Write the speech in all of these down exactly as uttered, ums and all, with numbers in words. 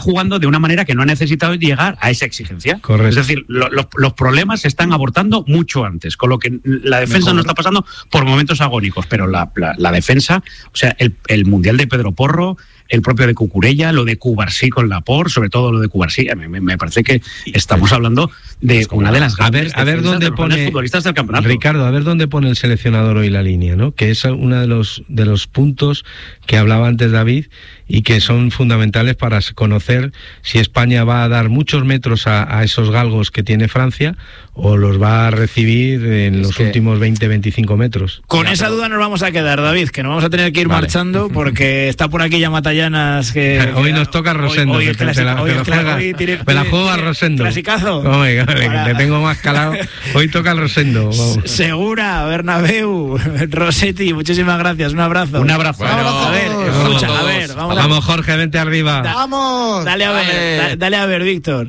jugando de una manera que no ha necesitado llegar a esa exigencia. Correcto. Es decir, lo, lo, los problemas se están abordando mucho antes, con lo que la defensa Mejor. no está pasando por momentos agónicos, pero la, la, la defensa, o sea, el, el Mundial de Pedro Porro, el propio de Cucurella, lo de Cubarsí con Laporte, sobre todo lo de Cubarsí, me, me parece que estamos hablando de una de las grandes a ver, a ver dónde pone futbolistas del campeonato. Ricardo, a ver dónde pone el seleccionador hoy la línea, ¿no? Que es uno de los de los puntos que hablaba antes David y que son fundamentales para conocer si España va a dar muchos metros a, a esos galgos que tiene Francia o los va a recibir en es los que... últimos veinte a veinticinco metros. Con ya, esa pero... duda nos vamos a quedar, David, que nos vamos a tener que ir vale. marchando porque está por aquí ya Matallanas que... Hoy nos toca Rosendo. Hoy, hoy te, te la, hoy te la, hoy tire, me la juego a Rosendo. Clasicazo. Oye, vale, Para... le tengo más calado. Hoy toca el Rosendo. Vamos. Segura, Bernabéu, Rossetti, muchísimas gracias. Un abrazo. Un abrazo. Bueno, un abrazo. A ver, escucha, vamos a ver. Vamos, vamos a... Jorge, vente arriba. Da, vamos. Dale a ver, dale. Da, dale a ver, Víctor.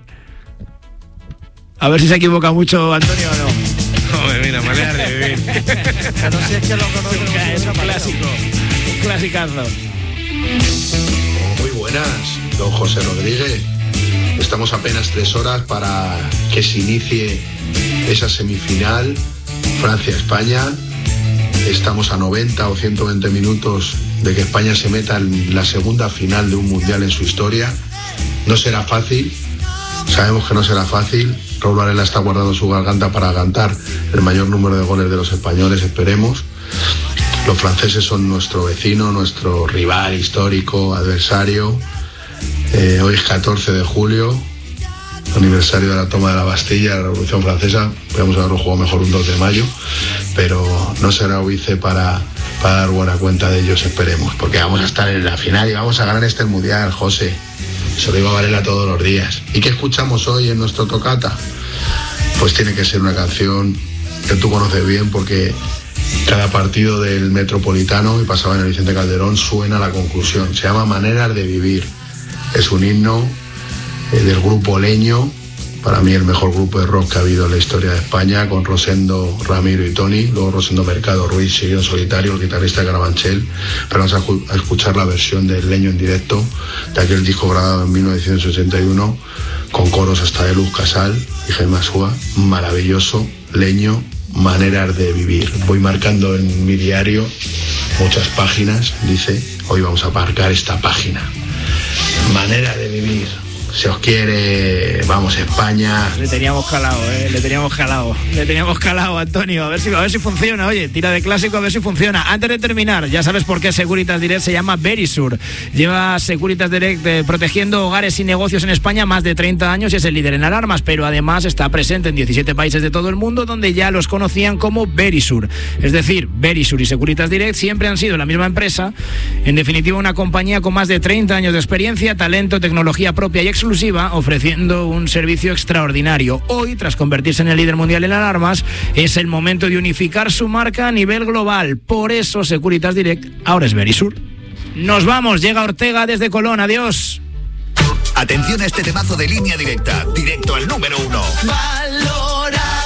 A ver si se equivoca mucho Antonio o no. Joder, mira, manera de vivir. Pero si es que lo conozco. Es un clásico. Un clasicazo. Muy buenas, don José Rodríguez. Estamos apenas tres horas para que se inicie esa semifinal Francia-España. Estamos a noventa o ciento veinte minutos de que España se meta en la segunda final de un mundial en su historia. No será fácil, sabemos que no será fácil. Raúl Varela está guardando su garganta para cantar el mayor número de goles de los españoles, esperemos. Los franceses son nuestro vecino, nuestro rival histórico, adversario. Eh, hoy es catorce de julio, aniversario de la toma de la Bastilla, de la Revolución Francesa. Podemos haberlo jugado mejor un dos de mayo, pero no será óbice para, para dar buena cuenta de ellos, esperemos, porque vamos a estar en la final y vamos a ganar este mundial, José. Se lo digo a Varela todos los días. ¿Y qué escuchamos hoy en nuestro tocata? Pues tiene que ser una canción que tú conoces bien, porque cada partido del Metropolitano, y pasaba en el Vicente Calderón, suena la conclusión. Se llama Maneras de Vivir. Es un himno eh, del grupo Leño, para mí el mejor grupo de rock que ha habido en la historia de España, con Rosendo, Ramiro y Tony. Luego Rosendo Mercado Ruiz siguió en solitario, el guitarrista de Carabanchel. Pero vamos a, ju- a escuchar la versión del Leño en directo de aquel disco grabado en mil novecientos ochenta y uno, con coros hasta de Luz Casal y Gemma Súa. Maravilloso. Leño, Maneras de Vivir. Voy marcando en mi diario muchas páginas, dice, hoy vamos a marcar esta página. Manera de vivir. Se os quiere, vamos, España. Le teníamos calado, eh, le teníamos calado. Le teníamos calado, Antonio. A ver si, a ver si funciona. Oye, tira de clásico, a ver si funciona. Antes de terminar, ya sabes por qué Securitas Direct se llama Verisur. Lleva Securitas Direct eh, protegiendo hogares y negocios en España más de treinta años y es el líder en alarmas, pero además está presente en diecisiete países de todo el mundo donde ya los conocían como Verisur. Es decir, Verisur y Securitas Direct siempre han sido la misma empresa. En definitiva, una compañía con más de treinta años de experiencia, talento, tecnología propia y exclusiva, ofreciendo un servicio extraordinario. Hoy, tras convertirse en el líder mundial en alarmas, es el momento de unificar su marca a nivel global. Por eso Securitas Direct ahora es Verisur. Nos vamos, llega Ortega desde Colón. Adiós. Atención a este temazo de Línea Directa, directo al número uno. Valorado.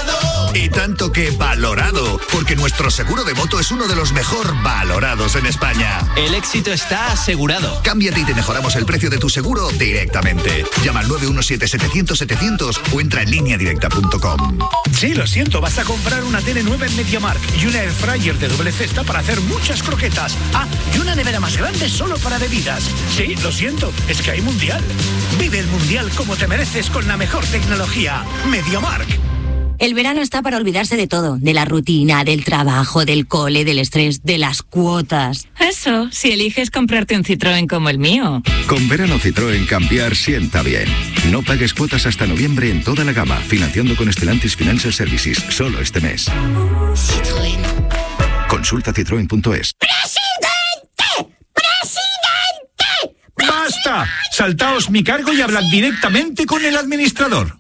Y tanto que valorado, porque nuestro seguro de moto es uno de los mejor valorados en España. El éxito está asegurado. Cámbiate y te mejoramos el precio de tu seguro directamente. Llama al nueve uno siete, setecientos, setecientos o entra en línea directa punto com. Sí, lo siento, vas a comprar una tele nueva en MediaMarkt y una air fryer de doble cesta para hacer muchas croquetas. Ah, y una nevera más grande solo para bebidas. Sí, lo siento, es que hay mundial. Vive el mundial como te mereces con la mejor tecnología. MediaMarkt. El verano está para olvidarse de todo, de la rutina, del trabajo, del cole, del estrés, de las cuotas. Eso, si eliges comprarte un Citroën como el mío. Con verano Citroën cambiar sienta bien. No pagues cuotas hasta noviembre en toda la gama, financiando con Stellantis Financial Services, solo este mes. Citroën. Consulta citroen punto es. ¡Presidente! ¡Presidente! ¡Basta! Saltaos mi cargo y hablad directamente con el administrador.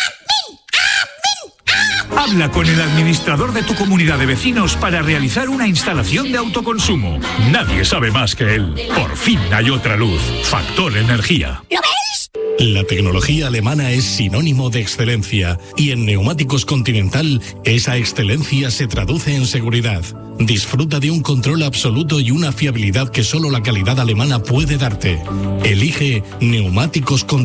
Habla con el administrador de tu comunidad de vecinos para realizar una instalación de autoconsumo. Nadie sabe más que él. Por fin hay otra luz. Factor Energía. ¿Lo ves? La tecnología alemana es sinónimo de excelencia y en Neumáticos Continental esa excelencia se traduce en seguridad. Disfruta de un control absoluto y una fiabilidad que solo la calidad alemana puede darte. Elige Neumáticos Continental.